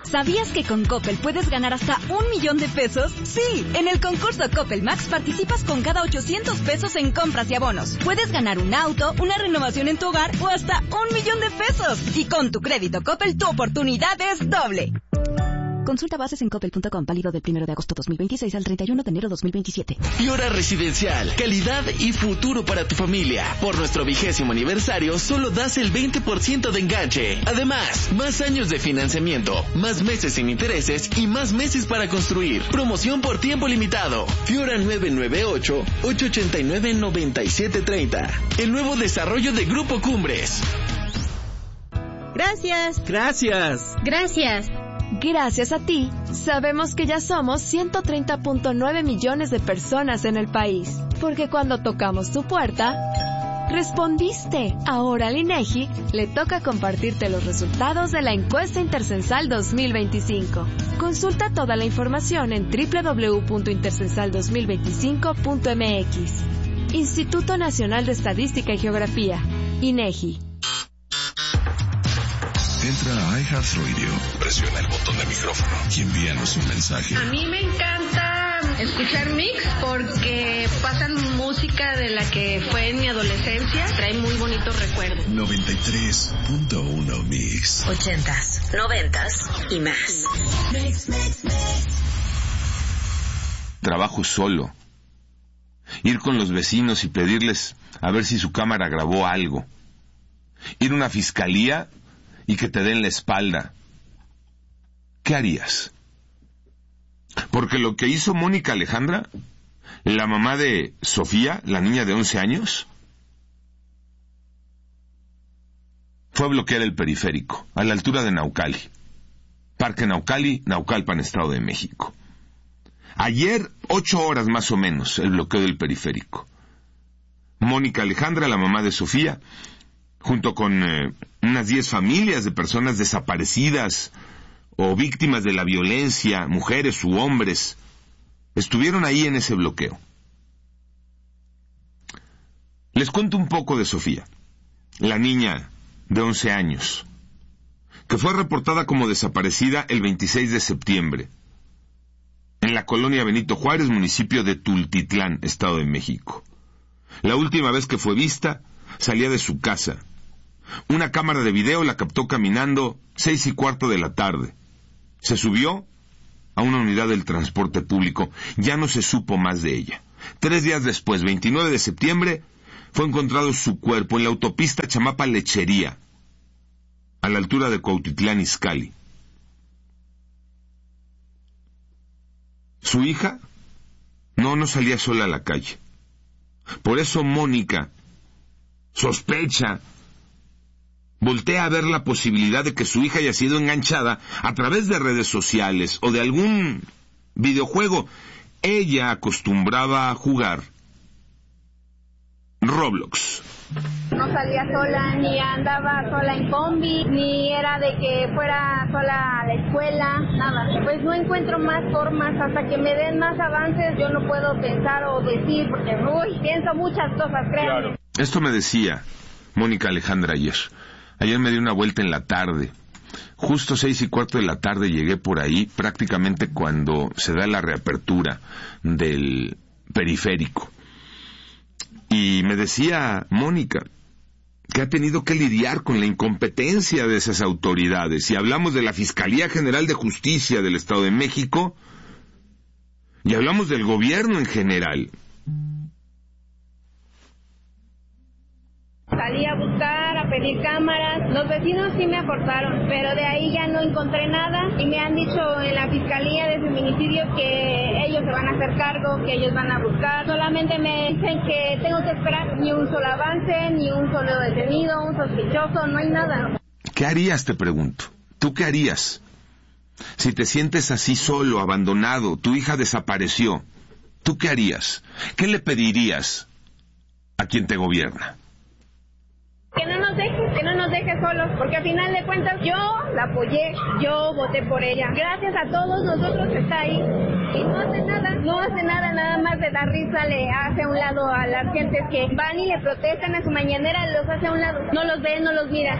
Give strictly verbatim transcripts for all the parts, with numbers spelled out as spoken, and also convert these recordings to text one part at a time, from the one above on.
¿Sabías que con Coppel puedes ganar hasta un millón de pesos? Sí, en el concurso Coppel Max participas con cada ochocientos pesos en compras y abonos. Puedes ganar un auto, una renovación en tu hogar o hasta un millón de pesos. Y con tu crédito Coppel, tu oportunidad es doble. Consulta bases en coppel punto com, válido del primero de agosto dos mil veintiséis al treinta y uno de enero dos mil veintisiete. Fiora Residencial, calidad y futuro para tu familia. Por nuestro vigésimo aniversario, solo das el veinte por ciento de enganche. Además, más años de financiamiento, más meses sin intereses y más meses para construir. Promoción por tiempo limitado. Fiora nueve nueve ocho, ocho ocho nueve, nueve siete tres cero. El nuevo desarrollo de Grupo Cumbres. Gracias. Gracias. Gracias. Gracias a ti, sabemos que ya somos ciento treinta punto nueve millones de personas en el país. Porque cuando tocamos tu puerta, respondiste. Ahora al INEGI le toca compartirte los resultados de la encuesta Intercensal dos mil veinticinco. Consulta toda la información en doble u doble u doble u punto intercensal dos mil veinticinco punto m x. Instituto Nacional de Estadística y Geografía, INEGI. Entra a iHeartRadio, presiona el botón de micrófono y envíanos un mensaje. A mí me encanta escuchar Mix porque pasan música de la que fue en mi adolescencia. Trae muy bonitos recuerdos. noventa y tres punto uno Mix. Ochentas, noventas y más. Mix, mix, mix. Trabajo solo. Ir con los vecinos y pedirles a ver si su cámara grabó algo. Ir a una fiscalía y que te den la espalda. ¿Qué harías? Porque lo que hizo Mónica Alejandra, la mamá de Sofía, la niña de once años, fue bloquear el periférico, a la altura de Naucali. Parque Naucali, Naucalpan, Estado de México. Ayer, ocho horas más o menos, el bloqueo del periférico. Mónica Alejandra, la mamá de Sofía, junto con eh, unas diez familias de personas desaparecidas o víctimas de la violencia, mujeres u hombres, estuvieron ahí en ese bloqueo. Les cuento un poco de Sofía, la niña de once años, que fue reportada como desaparecida el veintiséis de septiembre, en la colonia Benito Juárez, municipio de Tultitlán, Estado de México. La última vez que fue vista, salía de su casa. Una cámara de video la captó caminando seis y cuarto de la tarde. Se subió a una unidad del transporte público. Ya no se supo más de ella. Tres días después, veintinueve de septiembre, fue encontrado su cuerpo en la autopista Chamapa-Lechería, a la altura de Cuautitlán Izcalli. Su hija no, no salía sola a la calle. Por eso Mónica sospecha, voltea a ver la posibilidad de que su hija haya sido enganchada a través de redes sociales o de algún videojuego. Ella acostumbraba a jugar Roblox. No salía sola, ni andaba sola en combi, ni era de que fuera sola a la escuela, nada. Pues no encuentro más formas, hasta que me den más avances yo no puedo pensar o decir, porque uy, pienso muchas cosas, créanme. Claro. Esto me decía Mónica Alejandra ayer. Ayer me di una vuelta en la tarde. Justo seis y cuarto de la tarde llegué por ahí, prácticamente cuando se da la reapertura del periférico. Y me decía Mónica que ha tenido que lidiar con la incompetencia de esas autoridades. Y hablamos de la Fiscalía General de Justicia del Estado de México y hablamos del gobierno en general. Salí a buscar, a pedir cámaras. Los vecinos sí me aportaron, pero de ahí ya no encontré nada. Y me han dicho en la fiscalía de feminicidio que ellos se van a hacer cargo, que ellos van a buscar. Solamente me dicen que tengo que esperar ni un solo avance, ni un solo detenido, un sospechoso, no hay nada. ¿Qué harías, te pregunto? ¿Tú qué harías? Si te sientes así solo, abandonado, tu hija desapareció, ¿tú qué harías? ¿Qué le pedirías a quien te gobierna? Que no nos deje, que no nos deje solos, porque al final de cuentas yo la apoyé, yo voté por ella. Gracias a todos nosotros está ahí y no hace nada, no hace nada, nada más de dar risa, le hace a un lado a las gentes que van y le protestan a su mañanera, los hace a un lado, no los ve, no los mira.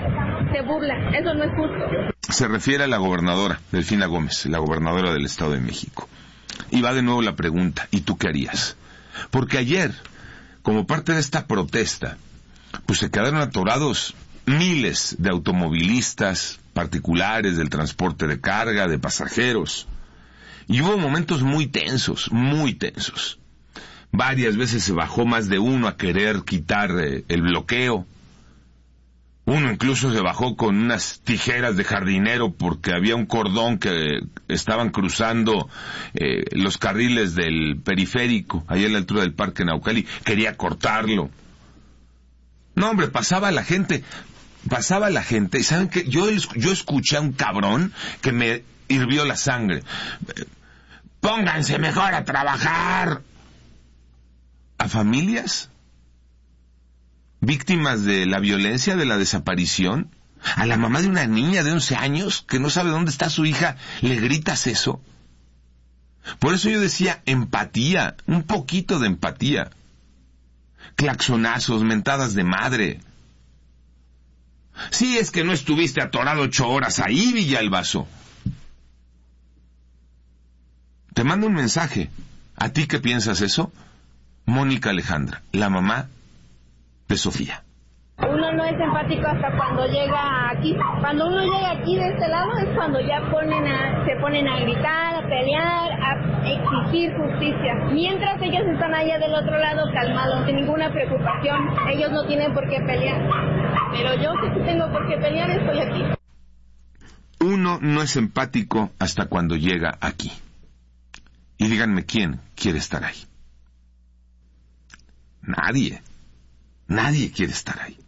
se burla. Eso no es justo. Se refiere a la gobernadora, Delfina Gómez, la gobernadora del Estado de México. Y va de nuevo la pregunta, ¿y tú qué harías? Porque ayer, como parte de esta protesta, pues se quedaron atorados miles de automovilistas particulares del transporte de carga, de pasajeros. Y hubo momentos muy tensos, muy tensos. Varias veces se bajó más de uno a querer quitar eh, el bloqueo. Uno incluso se bajó con unas tijeras de jardinero porque había un cordón que estaban cruzando eh, los carriles del periférico, ahí a la altura del Parque Naucali. Quería cortarlo. No, hombre, pasaba la gente, pasaba la gente. ¿Y saben qué? Yo, yo escuché a un cabrón que me hirvió la sangre. Pónganse mejor a trabajar. ¿A familias víctimas de la violencia, de la desaparición? ¿A la mamá de una niña de once años que no sabe dónde está su hija le gritas eso? Por eso yo decía empatía, un poquito de empatía. Claxonazos, mentadas de madre. Sí, es que no estuviste atorado ocho horas ahí, Villalbazo. Te mando un mensaje. ¿A ti qué piensas eso? Mónica Alejandra, la mamá de Sofía. Uno no es empático hasta cuando llega aquí. Cuando uno llega aquí de este lado es cuando ya ponen a, se ponen a gritar, a pelear, a exigir justicia. Mientras ellos están allá del otro lado calmados, sin ninguna preocupación. Ellos no tienen por qué pelear. Pero yo que sí tengo por qué pelear, estoy aquí. Uno no es empático hasta cuando llega aquí. Y díganme quién quiere estar ahí. Nadie. Nadie quiere estar ahí.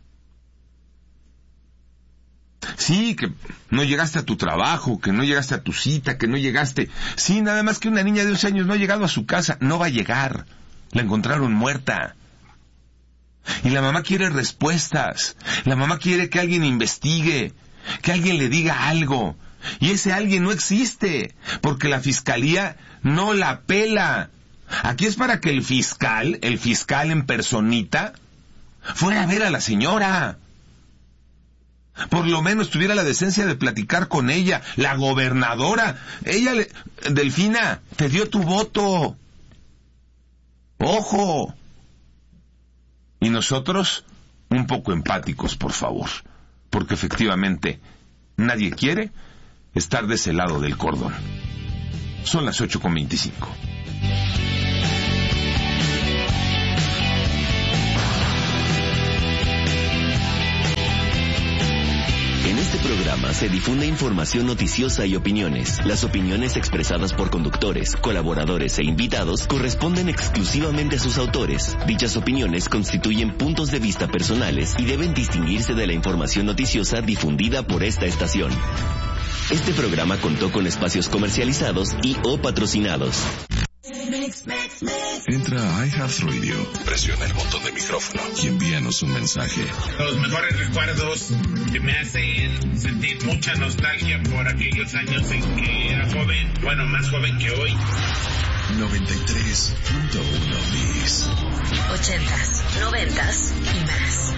Sí, que no llegaste a tu trabajo, que no llegaste a tu cita, que no llegaste... Sí, nada más que una niña de once años no ha llegado a su casa. No va a llegar. La encontraron muerta. Y la mamá quiere respuestas. La mamá quiere que alguien investigue, que alguien le diga algo. Y ese alguien no existe, porque la fiscalía no la pela. Aquí es para que el fiscal, el fiscal en personita, fuera a ver a la señora. Por lo menos tuviera la decencia de platicar con ella. La gobernadora, ella, le... Delfina, te dio tu voto. Ojo. Y nosotros, un poco empáticos, por favor. Porque efectivamente, nadie quiere estar de ese lado del cordón. Son las ocho con veinticinco. En este programa se difunde información noticiosa y opiniones. Las opiniones expresadas por conductores, colaboradores e invitados corresponden exclusivamente a sus autores. Dichas opiniones constituyen puntos de vista personales y deben distinguirse de la información noticiosa difundida por esta estación. Este programa contó con espacios comercializados y o patrocinados. Entra a iHeartRadio, presiona el botón de micrófono y envíanos un mensaje. Los mejores recuerdos que me hacen sentir mucha nostalgia por aquellos años en que era joven, bueno, más joven que hoy. noventa y tres punto uno Mix. Ochentas, noventas y más.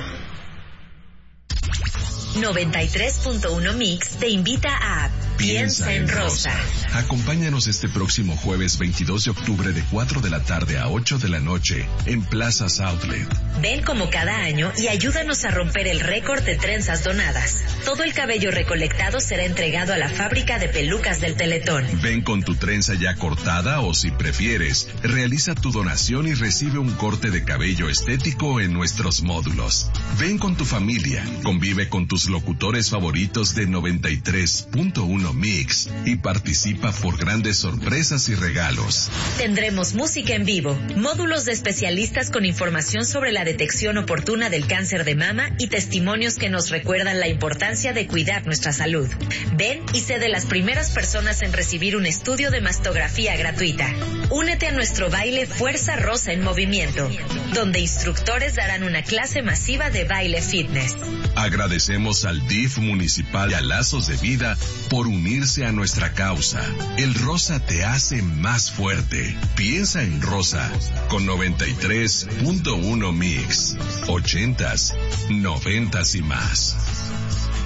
noventa y tres punto uno Mix te invita a Piensa en Rosa. Acompáñanos este próximo jueves veintidós de octubre de cuatro de la tarde a ocho de la noche en Plazas Outlet. Ven como cada año y ayúdanos a romper el récord de trenzas donadas. Todo el cabello recolectado será entregado a la fábrica de pelucas del Teletón. Ven con tu trenza ya cortada o, si prefieres, realiza tu donación y recibe un corte de cabello estético en nuestros módulos. Ven con tu familia, convive con tus locutores favoritos de noventa y tres punto uno Mix y participa por grandes sorpresas y regalos. Tendremos música en vivo, módulos de especialistas con información sobre la detección oportuna del cáncer de mama y testimonios que nos recuerdan la importancia de cuidar nuestra salud. Ven y sé de las primeras personas en recibir un estudio de mastografía gratuita. Únete a nuestro baile Fuerza Rosa en Movimiento, donde instructores darán una clase masiva de baile fitness. Agradecemos al D I F municipal y a Lazos de Vida por unirse a nuestra causa. El rosa te hace más fuerte. Piensa en Rosa con noventa y tres punto uno Mix. Ochentas, noventas y más.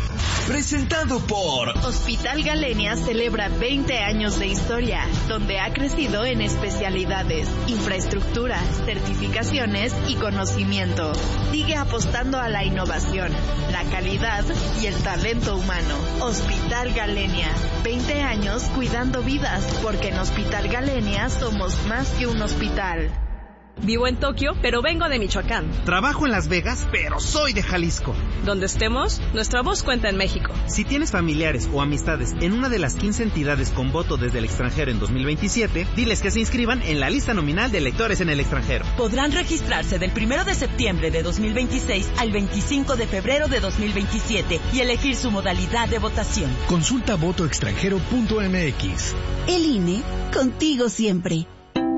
Presentado por Hospital Galenia celebra veinte años de historia, donde ha crecido en especialidades, infraestructura, certificaciones y conocimiento. Sigue apostando a la innovación, la calidad y el talento humano. Hospital Galenia, veinte años cuidando vidas, porque en Hospital Galenia somos más que un hospital. Vivo en Tokio, pero vengo de Michoacán. Trabajo en Las Vegas, pero soy de Jalisco. Donde estemos, nuestra voz cuenta en México. Si tienes familiares o amistades en una de las quince entidades con voto desde el extranjero en dos mil veintisiete, diles que se inscriban en la lista nominal de electores en el extranjero. Podrán registrarse del primero de septiembre de dos mil veintiséis al veinticinco de febrero de dos mil veintisiete y elegir su modalidad de votación. Consulta voto extranjero punto m x. El I N E, contigo siempre.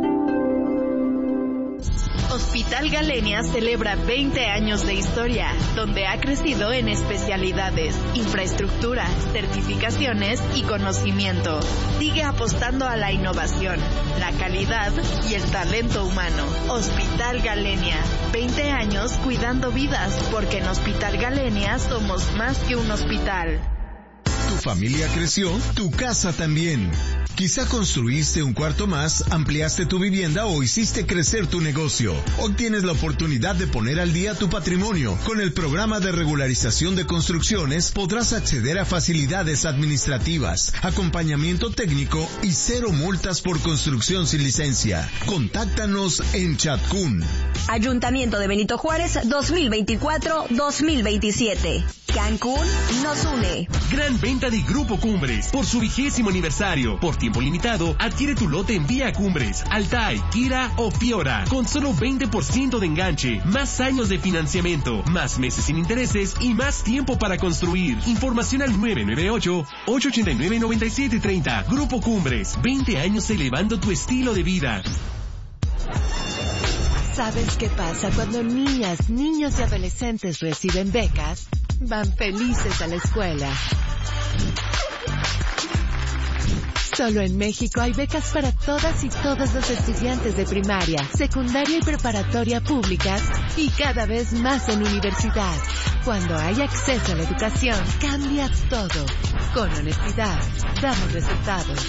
Hospital Galenia celebra veinte años de historia, donde ha crecido en especialidades, infraestructura, certificaciones y conocimiento. Sigue apostando a la innovación, la calidad y el talento humano. Hospital Galenia, veinte años cuidando vidas, porque en Hospital Galenia somos más que un hospital. Tu familia creció, tu casa también. Quizá construiste un cuarto más, ampliaste tu vivienda o hiciste crecer tu negocio. Hoy tienes la oportunidad de poner al día tu patrimonio. Con el programa de regularización de construcciones podrás acceder a facilidades administrativas, acompañamiento técnico y cero multas por construcción sin licencia. Contáctanos en Chatcún. Ayuntamiento de Benito Juárez dos mil veinticuatro dos mil veintisiete. Cancún nos une. Gran venta de Grupo Cumbres por su vigésimo aniversario. Por tiempo limitado, adquiere tu lote en Vía Cumbres, Altai, Kira o Fiora, con solo veinte por ciento de enganche, más años de financiamiento, más meses sin intereses y más tiempo para construir. Información al nueve nueve ocho, ocho ocho nueve, nueve siete tres cero. Grupo Cumbres, veinte años elevando tu estilo de vida. ¿Sabes qué pasa cuando niñas, niños y adolescentes reciben becas? Van felices a la escuela. Solo en México hay becas para todas y todos los estudiantes de primaria, secundaria y preparatoria públicas y cada vez más en universidad. Cuando hay acceso a la educación, cambia todo. Con honestidad, damos resultados.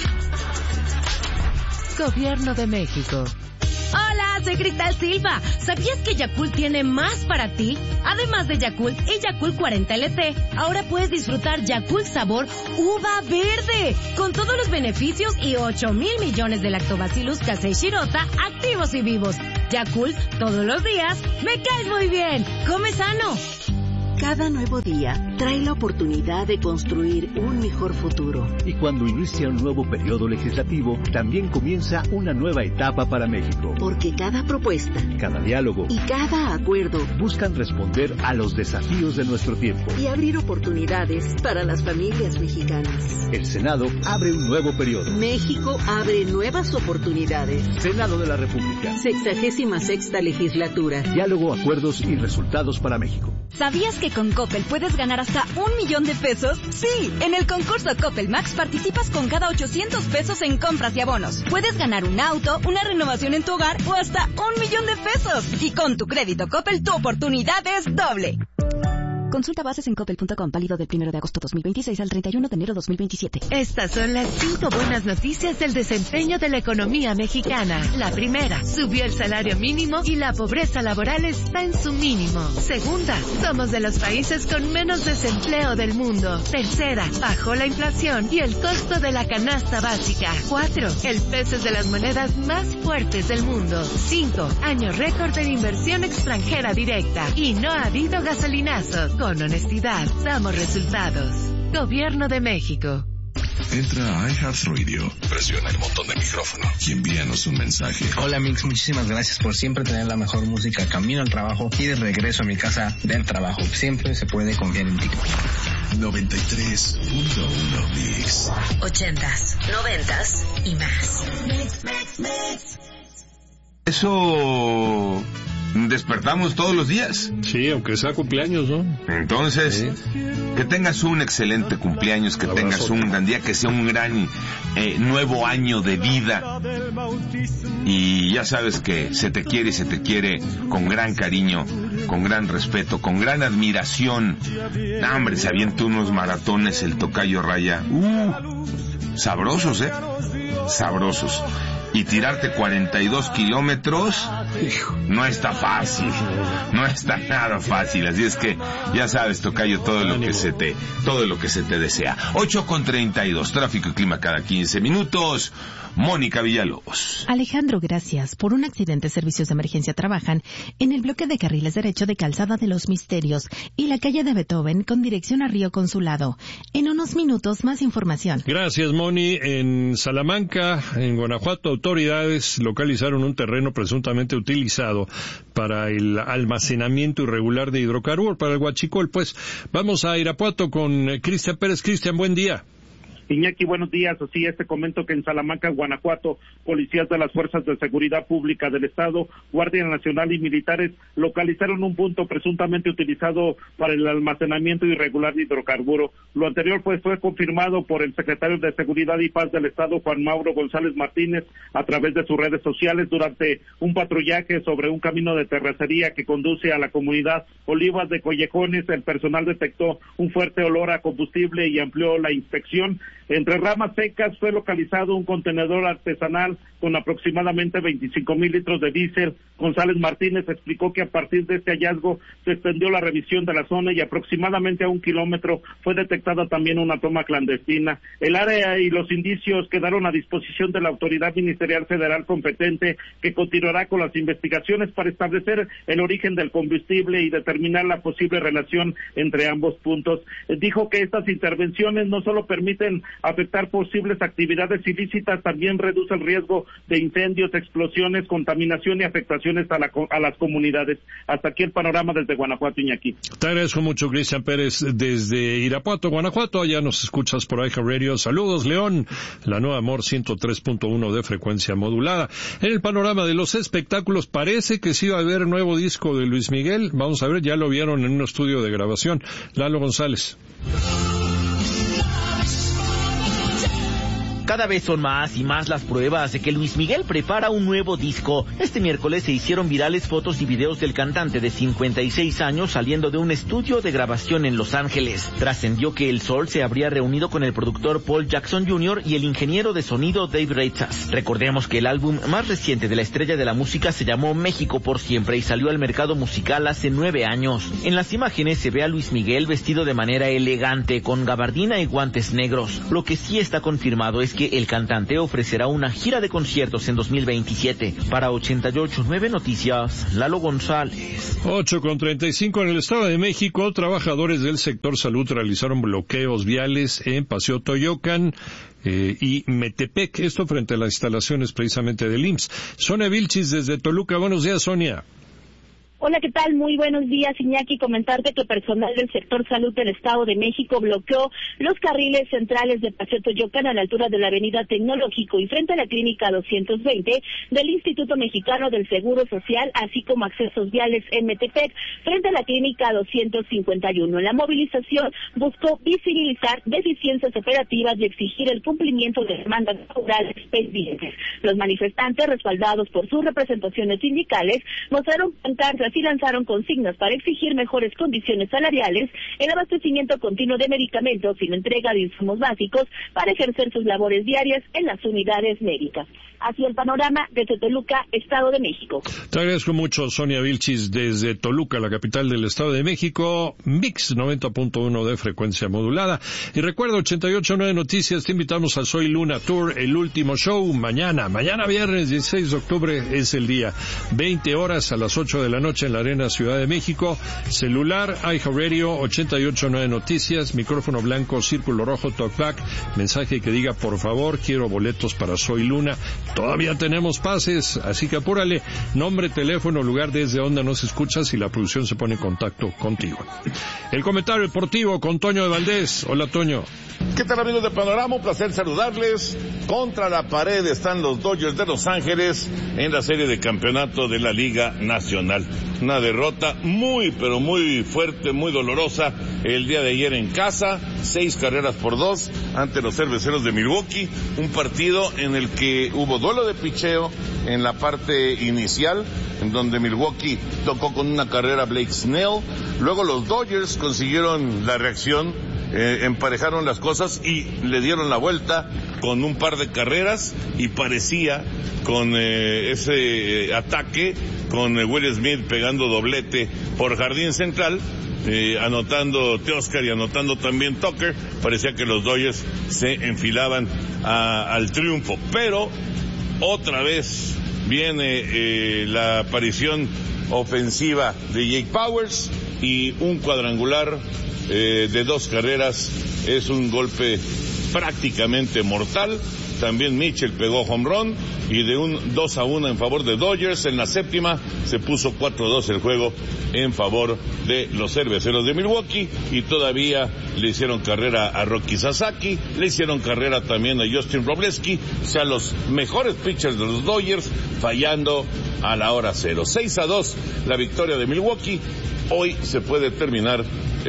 Gobierno de México. Hola, soy Cristal Silva. ¿Sabías que Yakult tiene más para ti? Además de Yakult y Yakult cuarenta L T, ahora puedes disfrutar Yakult sabor uva verde, con todos los beneficios y ocho mil millones de lactobacillus casei shirota activos y vivos. Yakult, todos los días, me caes muy bien. Come sano. Cada nuevo día trae la oportunidad de construir un mejor futuro. Y cuando inicia un nuevo periodo legislativo, también comienza una nueva etapa para México. Porque cada propuesta, cada diálogo y cada acuerdo buscan responder a los desafíos de nuestro tiempo y abrir oportunidades para las familias mexicanas. El Senado abre un nuevo periodo. México abre nuevas oportunidades. Senado de la República. Sexagésima sexta legislatura. Diálogo, acuerdos y resultados para México. ¿Sabías que con Coppel puedes ganar hasta un millón de pesos? Sí, en el concurso Coppel Max participas con cada ochocientos pesos en compras y abonos. Puedes ganar un auto, una renovación en tu hogar o hasta un millón de pesos. Y con tu crédito Coppel tu oportunidad es doble. Consulta bases en coppel punto com, válido del primero de agosto dos mil veintiséis al treinta y uno de enero dos mil veintisiete. Estas son las cinco buenas noticias del desempeño de la economía mexicana. La primera, subió el salario mínimo y la pobreza laboral está en su mínimo. Segunda, somos de los países con menos desempleo del mundo. Tercera, bajó la inflación y el costo de la canasta básica. Cuatro, el peso es de las monedas más fuertes del mundo. Cinco, año récord de inversión extranjera directa. Y no ha habido gasolinazos. Con honestidad, damos resultados. Gobierno de México. Entra a iHeartRadio, presiona el botón de micrófono y envíanos un mensaje. Hola Mix, muchísimas gracias por siempre tener la mejor música camino al trabajo y de regreso a mi casa del trabajo. Siempre se puede confiar en ti. noventa y tres punto uno Mix. Ochentas, noventas y más. Mix, mix, mix. Eso... despertamos todos los días. Sí, aunque sea cumpleaños, ¿no? Entonces, sí. Que tengas un excelente cumpleaños, que Abrazo. tengas un gran día, que sea un gran eh, nuevo año de vida. Y ya sabes que se te quiere y se te quiere con gran cariño con gran respeto, con gran admiración. No, hombre, se avienta unos maratones el tocayo Raya. Uh, sabrosos, ¿eh? Sabrosos. Y tirarte cuarenta y dos kilómetros no está fácil, no está nada fácil, así es que ya sabes, tocayo, todo lo que se te, todo lo que se te desea. ocho con treinta y dos, tráfico y clima cada quince minutos. Mónica Villalobos. Alejandro, gracias. Por un accidente, servicios de emergencia trabajan en el bloque de carriles derecho de Calzada de los Misterios y la calle de Beethoven con dirección a Río Consulado. En unos minutos, más información. Gracias, Moni. En Salamanca, en Guanajuato, autoridades localizaron un terreno presuntamente utilizado para el almacenamiento irregular de hidrocarburos, para el huachicol. Pues vamos a Irapuato con Cristian Pérez. Cristian, buen día. Iñaki, buenos días. Así es, te comento que en Salamanca, Guanajuato, policías de las Fuerzas de Seguridad Pública del Estado, Guardia Nacional y militares localizaron un punto presuntamente utilizado para el almacenamiento irregular de hidrocarburo. Lo anterior pues fue confirmado por el secretario de Seguridad y Paz del Estado, Juan Mauro González Martínez, a través de sus redes sociales durante un patrullaje sobre un camino de terracería que conduce a la comunidad Olivas de Collejones. El personal detectó un fuerte olor a combustible y amplió la inspección. Entre ramas secas fue localizado un contenedor artesanal con aproximadamente veinticinco mil litros de diésel. González Martínez explicó que a partir de este hallazgo se extendió la revisión de la zona y aproximadamente a un kilómetro fue detectada también una toma clandestina. El área y los indicios quedaron a disposición de la autoridad ministerial federal competente, que continuará con las investigaciones para establecer el origen del combustible y determinar la posible relación entre ambos puntos. Dijo que estas intervenciones no solo permiten afectar posibles actividades ilícitas, también reduce el riesgo de incendios, explosiones, contaminación y afectaciones a, la, a las comunidades. Hasta aquí el panorama desde Guanajuato, Iñaki. Te agradezco mucho, Cristian Pérez, desde Irapuato, Guanajuato. Ya nos escuchas por iHeart Radio. Saludos, León, la nueva Amor ciento tres punto uno de frecuencia modulada. En el panorama de los espectáculos, parece que sí va a haber nuevo disco de Luis Miguel. Vamos a ver, ya lo vieron en un estudio de grabación. Lalo González. Cada vez son más y más las pruebas de que Luis Miguel prepara un nuevo disco. Este miércoles se hicieron virales fotos y videos del cantante de cincuenta y seis años saliendo de un estudio de grabación en Los Ángeles. Trascendió que El Sol se habría reunido con el productor Paul Jackson junior y el ingeniero de sonido Dave Reitzas. Recordemos que el álbum más reciente de la estrella de la música se llamó México por Siempre y salió al mercado musical hace nueve años. En las imágenes se ve a Luis Miguel vestido de manera elegante, con gabardina y guantes negros. Lo que sí está confirmado es que que el cantante ofrecerá una gira de conciertos en dos mil veintisiete. Para ochenta y ocho punto nueve Noticias, Lalo González. ocho con treinta y cinco en el Estado de México, trabajadores del sector salud realizaron bloqueos viales en Paseo Toyocan eh, y Metepec, esto frente a las instalaciones precisamente del I M S S. Sonia Vilchis desde Toluca. Buenos días, Sonia. Hola, ¿qué tal? Muy buenos días, Iñaki. Comentarte que personal del sector salud del Estado de México bloqueó los carriles centrales de Paseo Toyocan a la altura de la Avenida Tecnológico y frente a la Clínica doscientos veinte del Instituto Mexicano del Seguro Social, así como accesos viales en Metepec frente a la Clínica doscientos cincuenta y uno. La movilización buscó visibilizar deficiencias operativas y exigir el cumplimiento de demandas laborales pendientes. Los manifestantes, respaldados por sus representaciones sindicales, mostraron pancartas y lanzaron consignas para exigir mejores condiciones salariales, el abastecimiento continuo de medicamentos y la entrega de insumos básicos para ejercer sus labores diarias en las unidades médicas. Así el panorama desde Toluca, Estado de México. Te agradezco mucho, Sonia Vilchis, desde Toluca, la capital del Estado de México, Mix noventa punto uno de frecuencia modulada. Y recuerda, ochenta y ocho punto nueve Noticias, te invitamos a Soy Luna Tour, el último show, mañana, mañana viernes dieciséis de octubre es el día, veinte horas a las ocho de la noche en la Arena Ciudad de México. Celular, iHeartRadio, ochenta y ocho punto nueve Noticias, micrófono blanco, círculo rojo, talkback, mensaje que diga, por favor, quiero boletos para Soy Luna. Todavía tenemos pases, así que apúrale. Nombre, teléfono, lugar desde donde nos escuchas y la producción se pone en contacto contigo. El comentario deportivo con Toño de Valdés. Hola, Toño. ¿Qué tal, amigos de Panorama? Un placer saludarles. Contra la pared están los Dodgers de Los Ángeles en la serie de campeonato de la Liga Nacional. una derrota muy, pero muy fuerte, muy dolorosa el día de ayer en casa, seis carreras por dos ante los Cerveceros de Milwaukee, un partido en el que hubo duelo de picheo en la parte inicial, en donde Milwaukee tocó con una carrera Blake Snell, luego los Dodgers consiguieron la reacción, eh, emparejaron las cosas y le dieron la vuelta con un par de carreras, y parecía con eh, ese eh, ataque, con eh, Will Smith pegando doblete por jardín central, eh, anotando Teoscar y anotando también Tucker, parecía que los Dodgers se enfilaban a, al triunfo, pero otra vez viene eh, la aparición ofensiva de Jake Powers y un cuadrangular eh, de dos carreras, es un golpe prácticamente mortal. También Mitchell pegó home run, y de un dos a uno en favor de Dodgers. En la séptima se puso cuatro a dos el juego en favor de los Cerveceros de Milwaukee, y todavía le hicieron carrera a Rocky Sasaki, le hicieron carrera también a Justin Robleski, o sea, los mejores pitchers de los Dodgers fallando a la hora cero. seis a dos la victoria de Milwaukee. Hoy se puede terminar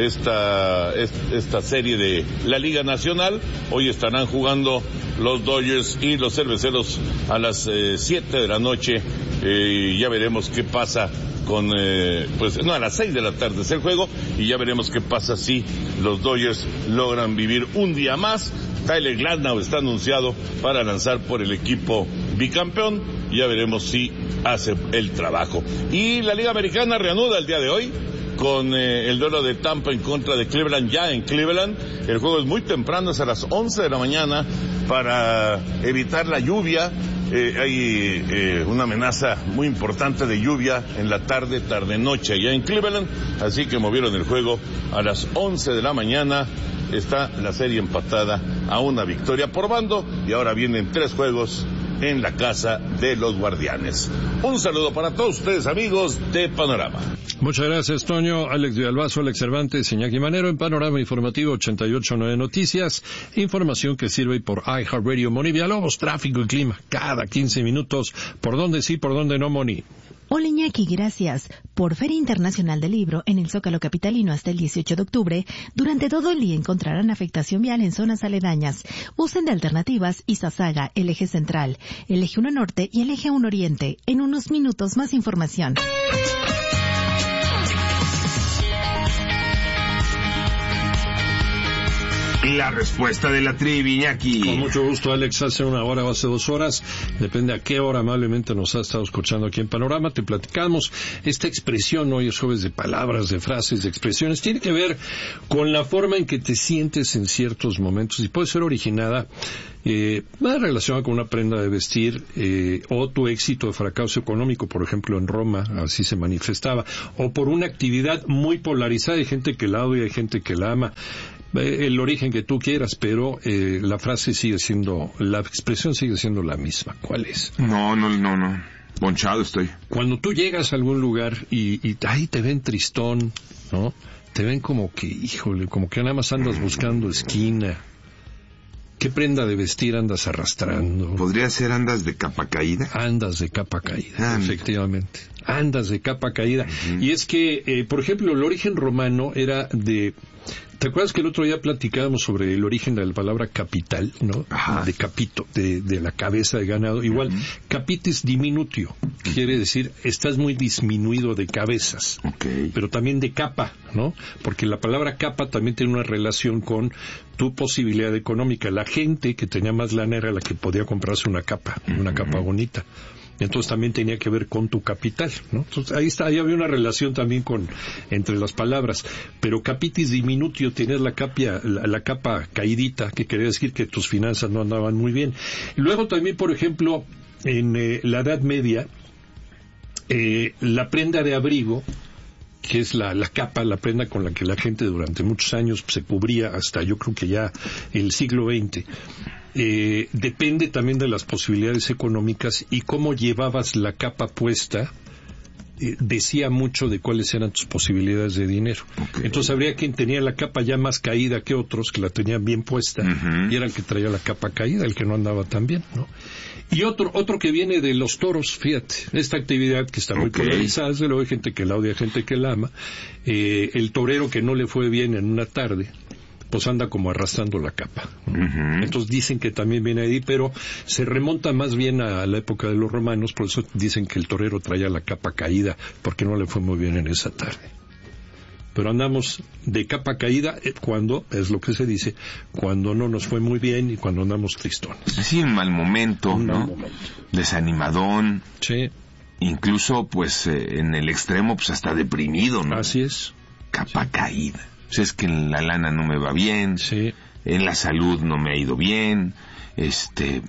esta, esta serie de la Liga Nacional. Hoy estarán jugando los Dodgers y los Cerveceros a las eh, siete de la noche. Eh, ya veremos qué pasa con, eh, pues, no, a las seis de la tarde es el juego, y ya veremos qué pasa si los Dodgers logran vivir un día más. Tyler Glasnow está anunciado para lanzar por el equipo bicampeón. Ya veremos si hace el trabajo. Y la Liga Americana reanuda el día de hoy con eh, el duelo de Tampa en contra de Cleveland, ya en Cleveland. El juego es muy temprano, es a las once de la mañana, para evitar la lluvia. Eh, hay eh, una amenaza muy importante de lluvia en la tarde, tarde-noche allá en Cleveland, así que movieron el juego a las once de la mañana. Está la serie empatada a una victoria por bando, y ahora vienen tres juegos en la casa de los Guardianes. Un saludo para todos ustedes, amigos de Panorama. Muchas gracias, Toño. Alex Villalbazo, Alex Cervantes, Iñaki Manero en Panorama Informativo ochenta y ocho punto nueve Noticias. Información que sirve por iHeartRadio. Moni Villalobos, tráfico y clima cada quince minutos. ¿Por dónde sí, por dónde no, Moni? Hola Iñaki, gracias. Por Feria Internacional del Libro en el Zócalo Capitalino hasta el dieciocho de octubre, durante todo el día encontrarán afectación vial en zonas aledañas. Usen de alternativas Izazaga, el eje central, el eje uno norte y el eje uno oriente. En unos minutos más información. La respuesta de la trivia, Iñaki. Con mucho gusto, Alex. Hace una hora o hace dos horas, depende a qué hora amablemente nos ha estado escuchando aquí en Panorama, te platicamos esta expresión. Hoy es jueves de palabras, de frases, de expresiones. Tiene que ver con la forma en que te sientes en ciertos momentos, y puede ser originada Eh, más relacionada con una prenda de vestir, eh, o tu éxito o fracaso económico, por ejemplo en Roma, así se manifestaba, o por una actividad muy polarizada. Hay gente que la odia, hay gente que la ama, eh, el origen que tú quieras, pero eh, la frase sigue siendo, la expresión sigue siendo la misma. ¿Cuál es? No, no, no, no. Bonchado estoy. Cuando tú llegas a algún lugar y, y ahí te ven tristón, ¿no? Te ven como que, híjole, como que nada más andas buscando esquina. ¿Qué prenda de vestir andas arrastrando? ¿Podría ser andas de capa caída? Andas de capa caída, ah, efectivamente. Andas de capa caída. Uh-huh. Y es que, eh, por ejemplo, el origen romano era de... ¿Te acuerdas que el otro día platicábamos sobre el origen de la palabra capital, ¿no? Ajá. De capito, de, de la cabeza de ganado. Igual, uh-huh. Capitis diminutio, uh-huh. Quiere decir, estás muy disminuido de cabezas. Okay. Pero también de capa, ¿no? Porque la palabra capa también tiene una relación con tu posibilidad económica. La gente que tenía más lana era la que podía comprarse una capa, uh-huh. Una capa bonita. Entonces también tenía que ver con tu capital, ¿no? Entonces ahí está, ahí había una relación también con, entre las palabras. Pero capitis diminutio, tienes la capia, la, la capa caidita, que quería decir que tus finanzas no andaban muy bien. Y luego también, por ejemplo, en eh, la Edad Media, eh, la prenda de abrigo, que es la, la capa, la prenda con la que la gente durante muchos años se cubría hasta yo creo que ya el siglo veinte, eh, depende también de las posibilidades económicas, y cómo llevabas la capa puesta eh, decía mucho de cuáles eran tus posibilidades de dinero. Okay. Entonces habría quien tenía la capa ya más caída que otros, que la tenían bien puesta, uh-huh. Y era el que traía la capa caída, el que no andaba tan bien, ¿no? Y otro otro que viene de los toros, fíjate, esta actividad que está muy okay. polarizada, desde luego hay gente que la odia, gente que la ama. Eh, el torero que no le fue bien en una tarde, pues anda como arrastrando la capa. Uh-huh. Entonces dicen que también viene ahí, pero se remonta más bien a la época de los romanos, por eso dicen que el torero traía la capa caída, porque no le fue muy bien en esa tarde. Pero andamos de capa caída cuando, es lo que se dice, cuando no nos fue muy bien y cuando andamos tristones. Así en mal momento, un ¿no? mal momento. Desanimadón. Sí. Incluso, pues, eh, en el extremo, pues, hasta deprimido, ¿no? Así es. Capa caída. Pues es que en la lana no me va bien. Sí. En la salud no me ha ido bien. Este...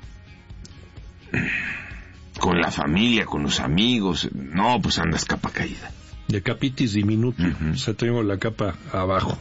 Con la familia, con los amigos. No, pues andas capa caída. De capitis diminuto, uh-huh. o sea, tengo la capa abajo.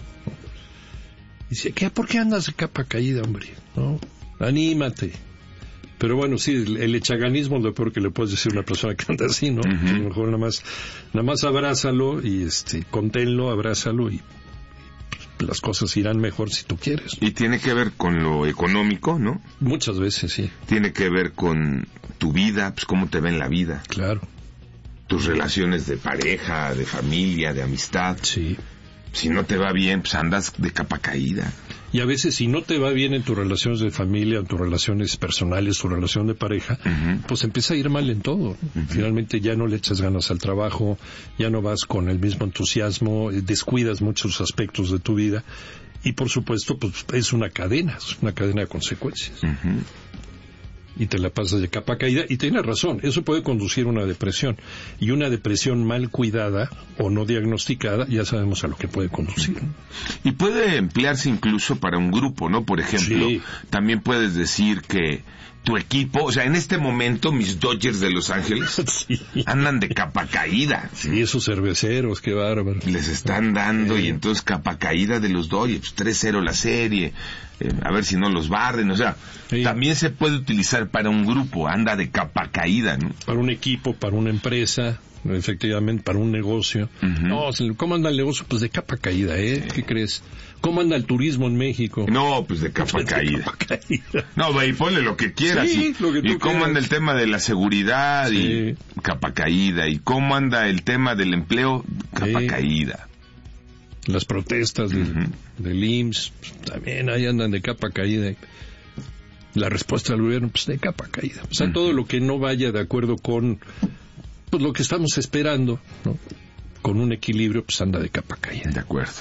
Dice, ¿qué? ¿Por qué andas de capa caída, hombre? ¿No? Anímate. Pero bueno, sí, el, el echaganismo es lo peor que le puedes decir a una persona que anda así, ¿no? Uh-huh. A lo mejor nada más, nada más abrázalo y este, conténlo, abrázalo y, y pues, las cosas irán mejor si tú quieres. Y tiene que ver con lo económico, ¿no? Muchas veces, sí. Tiene que ver con tu vida, pues cómo te va en la vida. Claro. Tus relaciones de pareja, de familia, de amistad. Sí. Si no te va bien, pues andas de capa caída. Y a veces si no te va bien en tus relaciones de familia, en tus relaciones personales, tu relación de pareja, uh-huh. pues empieza a ir mal en todo. Uh-huh. Finalmente ya no le echas ganas al trabajo, ya no vas con el mismo entusiasmo, descuidas muchos aspectos de tu vida y por supuesto pues es una cadena, es una cadena de consecuencias. Uh-huh. Y te la pasas de capa caída, y tienes razón, eso puede conducir a una depresión, y una depresión mal cuidada o no diagnosticada, ya sabemos a lo que puede conducir. Y puede emplearse incluso para un grupo, ¿no? Por ejemplo, sí. También puedes decir que tu equipo, o sea, en este momento mis Dodgers de Los Ángeles sí. andan de capa caída. Sí, esos cerveceros, qué bárbaro. Les están dando, eh. y entonces capa caída de los Dodgers, tres cero la serie, eh, a ver si no los barren, o sea, sí. También se puede utilizar para un grupo, anda de capa caída, ¿no? Para un equipo, para una empresa, efectivamente, para un negocio. Uh-huh. No, ¿cómo anda el negocio? Pues de capa caída, ¿eh? ¿Qué crees? ¿Cómo anda el turismo en México? No, pues de capa, caída. de capa caída. No, ve y ponle lo que quieras. Sí, y, lo que tú ¿Y cómo quieras. anda el tema de la seguridad? Sí. Y capa caída. ¿Y cómo anda el tema del empleo? Capa sí. caída. Las protestas del, uh-huh. del I M S S, pues, también ahí andan de capa caída. La respuesta del gobierno, pues de capa caída. O sea, uh-huh. todo lo que no vaya de acuerdo con pues lo que estamos esperando, ¿no? Con un equilibrio, pues anda de capa caída. De acuerdo.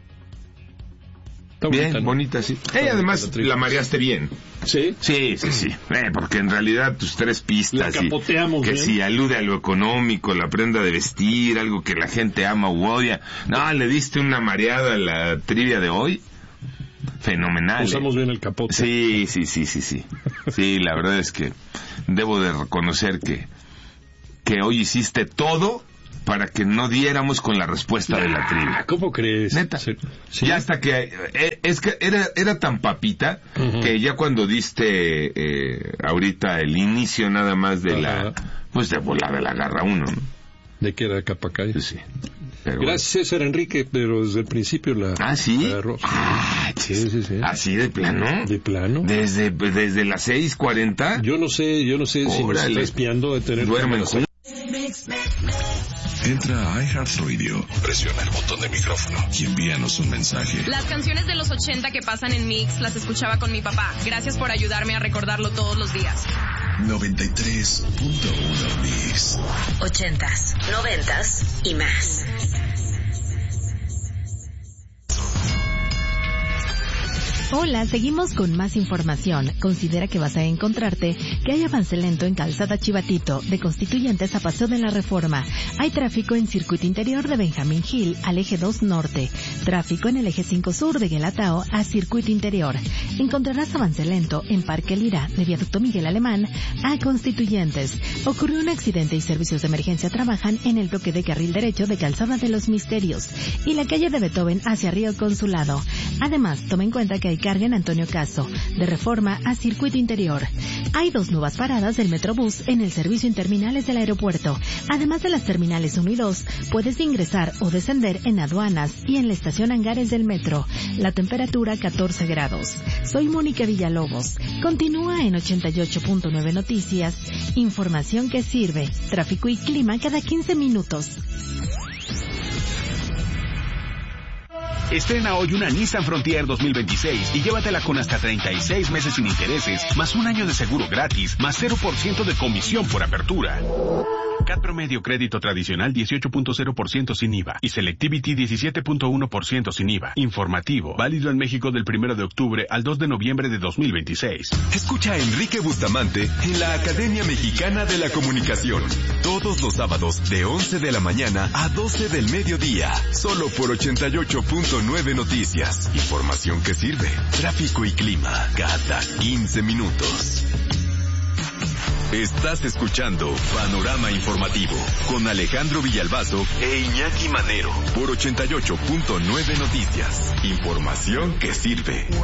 Está bien, bonita, ¿no? bonita, sí. Y además la, la mareaste bien. ¿Sí? Sí, sí, sí. Eh, porque en realidad tus tres pistas... La capoteamos, y, que bien. si alude a lo económico, la prenda de vestir, algo que la gente ama u odia. No, le diste una mareada a la trivia de hoy. Fenomenal. Usamos eh. bien el capote. Sí, sí, sí, sí, sí. Sí, la verdad es que debo de reconocer que, que hoy hiciste todo para que no diéramos con la respuesta ah, de la trivia. ¿Cómo crees? Neta. Sí. Sí. Ya hasta que... Eh, es que era, era tan papita uh-huh. que ya cuando diste eh, ahorita el inicio nada más de uh-huh. la... Pues de volar de la garra uno, ¿no? ¿De qué era capa caída? Sí. Pero Gracias, bueno. César Enrique, pero desde el principio la... ¿Ah, sí? La agarró. Ah, sí, sí, sí. ¿Así de plano? ¿De plano? ¿Desde, desde las seis cuarenta? Yo no sé, yo no sé Órale. si nos está espiando de tener... Duermen juntos. Entra a iHeartRadio, presiona el botón de micrófono y envíanos un mensaje. Las canciones de los ochenta que pasan en Mix las escuchaba con mi papá. Gracias por ayudarme a recordarlo todos los días. noventa y tres punto uno Mix. Ochentas, noventas y más. Hola, seguimos con más información. Considera que vas a encontrarte que hay avance lento en Calzada Chivatito, de Constituyentes a Paseo de la Reforma. Hay tráfico en Circuito Interior de Benjamín Gil al Eje dos Norte. Tráfico en el Eje cinco Sur de Guelatao a Circuito Interior. Encontrarás avance lento en Parque Lira, de Viaducto Miguel Alemán a Constituyentes. Ocurrió un accidente y servicios de emergencia trabajan en el bloque de carril derecho de Calzada de los Misterios y la calle de Beethoven hacia Río Consulado. Además, toma en cuenta que hay recarga en Antonio Caso, de Reforma a Circuito Interior. Hay dos nuevas paradas del Metrobús en el servicio interminales del aeropuerto. Además de las terminales uno y dos, puedes ingresar o descender en aduanas y en la estación Hangares del metro. La temperatura catorce grados. Soy Mónica Villalobos. Continúa en ochenta y ocho punto nueve Noticias. Información que sirve. Tráfico y clima cada quince minutos. Estrena hoy una Nissan Frontier dos mil veintiséis y llévatela con hasta treinta y seis meses sin intereses, más un año de seguro gratis, más cero por ciento de comisión por apertura. C A T promedio crédito tradicional dieciocho punto cero por ciento sin I V A y Selectivity diecisiete punto uno por ciento sin I V A. Informativo, válido en México del primero de octubre al dos de noviembre de dos mil veintiséis. Escucha a Enrique Bustamante en la Academia Mexicana de la Comunicación. Todos los sábados de once de la mañana a doce del mediodía. Solo por ochenta y ocho punto nueve Noticias. Información que sirve. Tráfico y clima cada quince minutos. Estás escuchando Panorama Informativo con Alejandro Villalbazo e Iñaki Manero por ochenta y ocho punto nueve Noticias. Información que sirve.